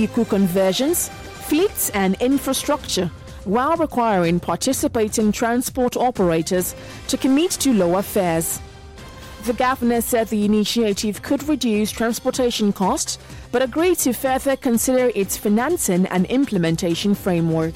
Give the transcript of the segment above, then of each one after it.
vehicle conversions, fleets and infrastructure, while requiring participating transport operators to commit to lower fares. The governor said the initiative could reduce transportation costs, but agreed to further consider its financing and implementation framework.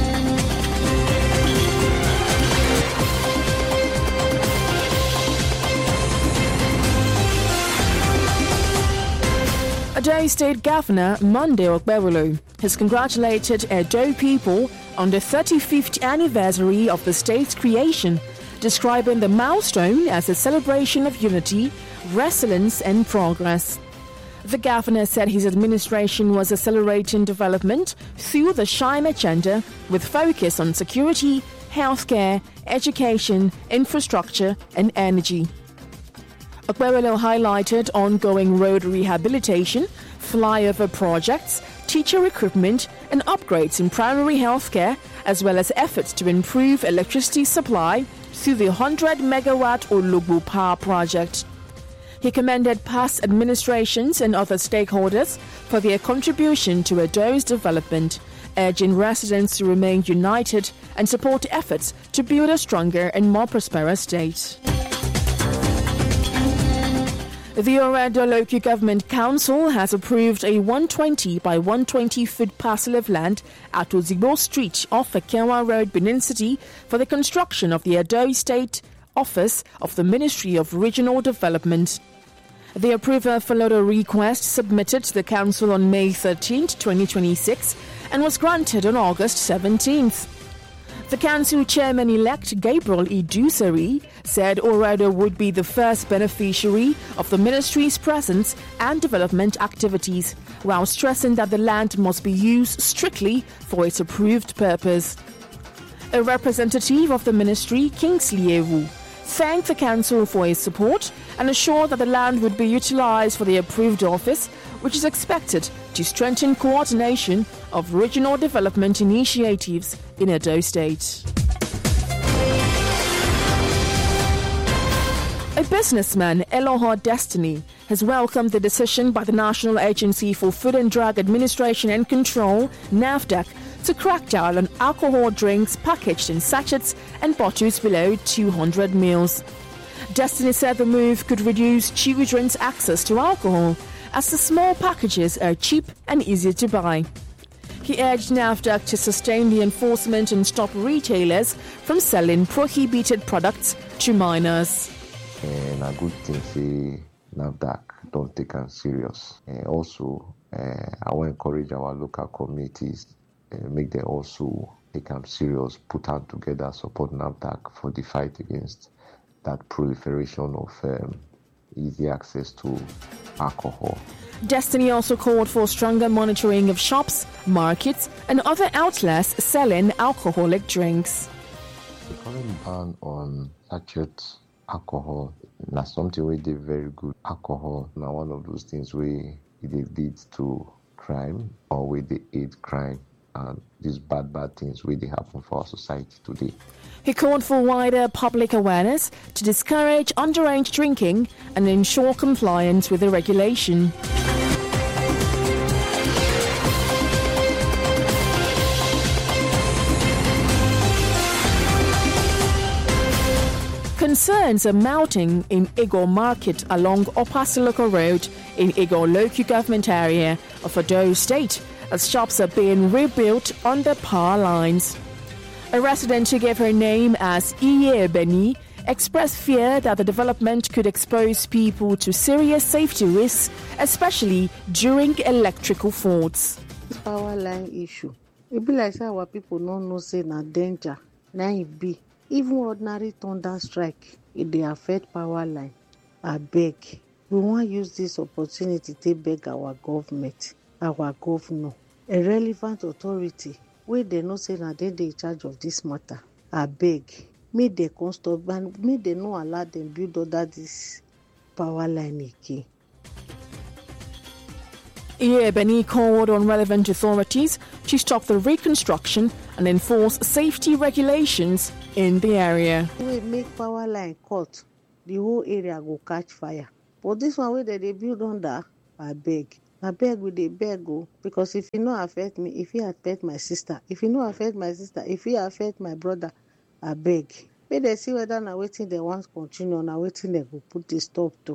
Edo State Governor Monday Okpebholo has congratulated Edo people on the 35th anniversary of the state's creation, describing the milestone as a celebration of unity, resilience and progress. The governor said his administration was accelerating development through the SHINE agenda with focus on security, healthcare, education, infrastructure and energy. Okpebholo highlighted ongoing road rehabilitation, flyover projects, teacher recruitment and upgrades in primary healthcare, as well as efforts to improve electricity supply through the 100-megawatt Olugbo power project. He commended past administrations and other stakeholders for their contribution to Edo's development, urging residents to remain united and support efforts to build a stronger and more prosperous state. The Oredo Local Government Council has approved a 120 by 120 foot parcel of land at Ozigbo Street off Ekenwa Road, Benin City, for the construction of the Edo State Office of the Ministry of Regional Development. The approval followed a request submitted to the Council on May 13, 2026, and was granted on August 17th. The Council Chairman-elect Gabriel Idusari said Oredo would be the first beneficiary of the Ministry's presence and development activities, while stressing that the land must be used strictly for its approved purpose. A representative of the Ministry, Kingsley Ewu, thanked the Council for its support and assured that the land would be utilized for the approved office, which is expected to strengthen coordination of regional development initiatives in Edo State. A businessman, Eloho Destiny, has welcomed the decision by the National Agency for Food and Drug Administration and Control, NAFDAC, to crack down on alcohol drinks packaged in sachets and bottles below 200 ml. Destiny said the move could reduce children's access to alcohol, as the small packages are cheap and easy to buy. He urged NAFDAC to sustain the enforcement and stop retailers from selling prohibited products to minors. And a good thing say NAFDAC don't take them serious. Also, I will encourage our local communities, make them also take them serious, put them together, support NAFDAC for the fight against that proliferation of easy access to alcohol. Destiny also called for stronger monitoring of shops, markets, and other outlets selling alcoholic drinks. The current ban on sachet alcohol na something where they very good. Alcohol now one of those things where it leads to crime or where they aid crime and these bad things where they happen for our society today. He called for wider public awareness to discourage underage drinking and ensure compliance with the regulation. Concerns are mounting in Igor Market along Opasiloko Road in Igor Local Government Area of Edo State, as shops are being rebuilt on the power lines. A resident who gave her name as Iye Beni expressed fear that the development could expose people to serious safety risks, especially during electrical faults. Power line issue. It be like say our people don't know say na danger. Now it be. Even ordinary thunder strike, it dey affect power line. I beg. We want to use this opportunity to beg our government, our governor, a relevant authority, where they know say na they in charge of this matter. I beg. Make they come stop and make they not allow them build under this power line again. Iye Beni called on relevant authorities to stop the reconstruction and enforce safety regulations in the area. We make power line cut, the whole area go catch fire. But this one where they build under, I beg, Abeg we dey beg o, because if e no affect me, e fit affect my sister. If e no affect my sister, e fit affect my brother. Abeg, make dem see whether na wetin dem wan continue or na wetin dem go put a stop to.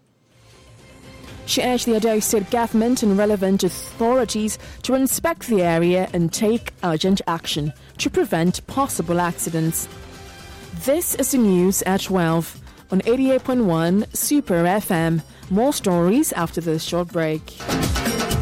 She urged the Edo State government and relevant authorities to inspect the area and take urgent action to prevent possible accidents. This is the news at 12 on 88.1 Super FM. More stories after this short break.